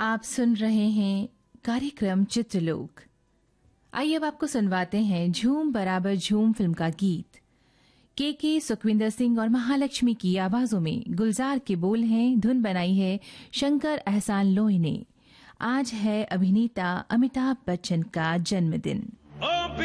आप सुन रहे हैं कार्यक्रम चित्रलोक। आइए अब आपको सुनवाते हैं झूम बराबर झूम फिल्म का गीत। के सुखविंदर सिंह और महालक्ष्मी की आवाजों में गुलजार के बोल हैं, धुन बनाई है शंकर एहसान लोई ने। आज है अभिनेता अमिताभ बच्चन का जन्मदिन।